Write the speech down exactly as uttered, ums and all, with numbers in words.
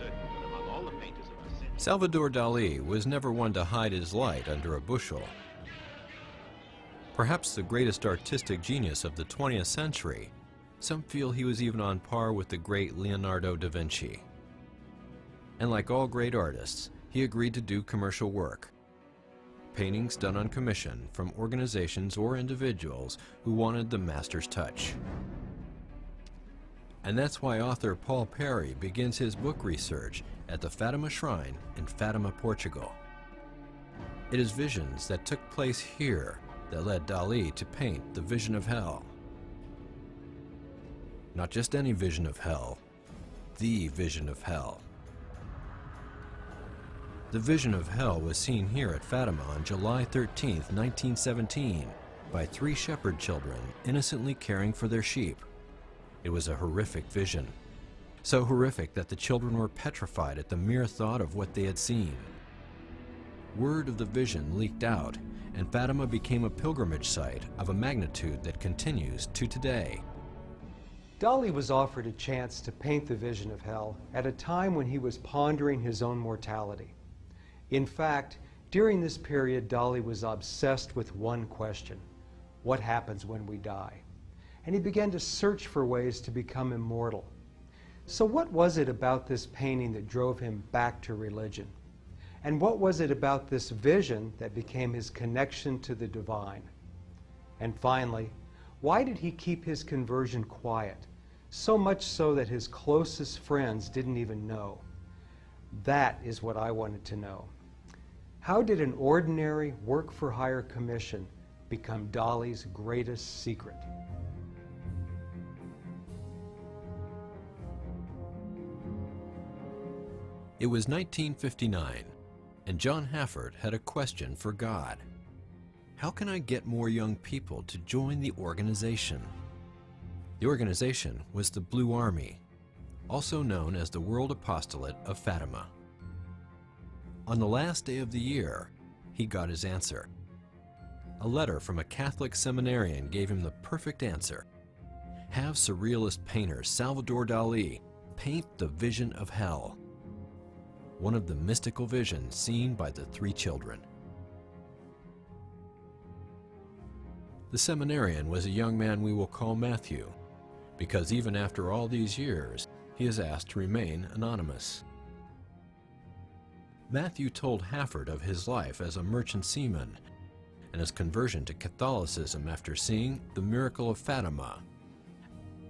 Salvador Dali was never one to hide his light under a bushel. Perhaps the greatest artistic genius of the twentieth century, some feel he was even on par with the great Leonardo da Vinci. And like all great artists, he agreed to do commercial work. Paintings done on commission from organizations or individuals who wanted the master's touch. And that's why author Paul Perry begins his book research at the Fatima Shrine in Fatima, Portugal. It is visions that took place here that led Dali to paint the vision of hell. Not just any vision of hell, the vision of hell. The vision of hell was seen here at Fatima on July thirteenth, nineteen seventeen, by three shepherd children innocently caring for their sheep. It was a horrific vision, so horrific that the children were petrified at the mere thought of what they had seen. Word of the vision leaked out, and Fatima became a pilgrimage site of a magnitude that continues to today. Dali was offered a chance to paint the vision of hell at a time when he was pondering his own mortality. In fact, during this period, Dali was obsessed with one question: what happens when we die? And he began to search for ways to become immortal. So what was it about this painting that drove him back to religion? And what was it about this vision that became his connection to the divine? And finally, why did he keep his conversion quiet, so much so that his closest friends didn't even know? That is what I wanted to know. How did an ordinary work-for-hire commission become Dali's greatest secret? It was nineteen fifty-nine, and John Hafford had a question for God. How can I get more young people to join the organization? The organization was the Blue Army, also known as the World Apostolate of Fatima. On the last day of the year, he got his answer. A letter from a Catholic seminarian gave him the perfect answer. Have surrealist painter Salvador Dali paint the vision of hell, one of the mystical visions seen by the three children. The seminarian was a young man we will call Matthew, because even after all these years, he is asked to remain anonymous. Matthew told Hafford of his life as a merchant seaman and his conversion to Catholicism after seeing the miracle of Fatima